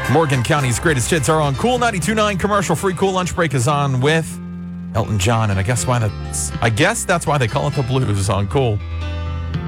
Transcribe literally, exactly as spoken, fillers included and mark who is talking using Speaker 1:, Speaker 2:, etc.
Speaker 1: Morgan County's greatest hits are on Cool ninety-two point nine. Commercial free Cool Lunch Break is on with Elton John, and I guess why that's I guess that's why they call it the blues on Cool.